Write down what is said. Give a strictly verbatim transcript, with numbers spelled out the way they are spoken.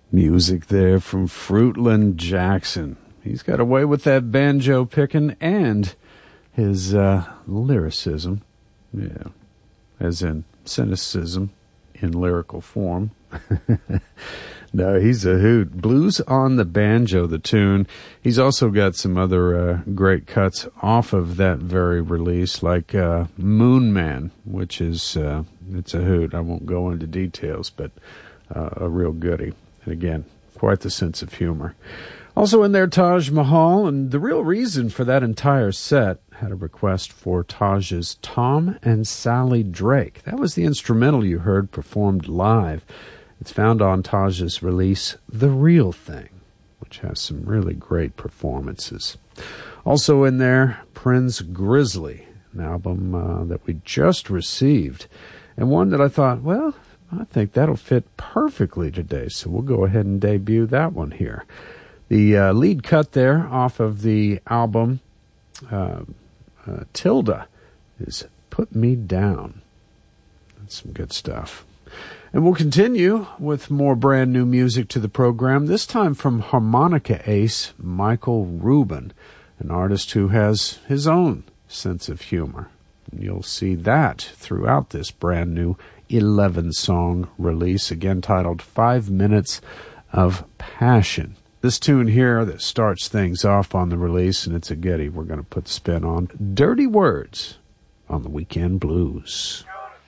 Music there from Fruitland Jackson. He's got away with that banjo picking and his uh, lyricism. Yeah, as in cynicism in lyrical form. No, he's a hoot. Blues on the Banjo, the tune. He's also got some other uh, great cuts off of that very release, like uh, Moon Man, which is, uh, it's a hoot. I won't go into details, but uh, a real goodie. And again, quite the sense of humor. Also in there, Taj Mahal, and the real reason for that entire set had a request for Taj's Tom and Sally Drake. That was the instrumental you heard performed live. It's found on Taj's release, The Real Thing, which has some really great performances. Also in there, Prince Grizzly, an album uh, that we just received, and one that I thought, well, I think that'll fit perfectly today, so we'll go ahead and debut that one here. The uh, lead cut there off of the album, uh, uh, Tilda, is Put Me Down. That's some good stuff. And we'll continue with more brand new music to the program, this time from harmonica ace Michael Rubin, an artist who has his own sense of humor. And you'll see that throughout this brand new eleven-song release, again titled Five Minutes of Passion. This tune here that starts things off on the release, and it's a goodie we're going to put the spin on, Dirty Words on the Weekend Blues.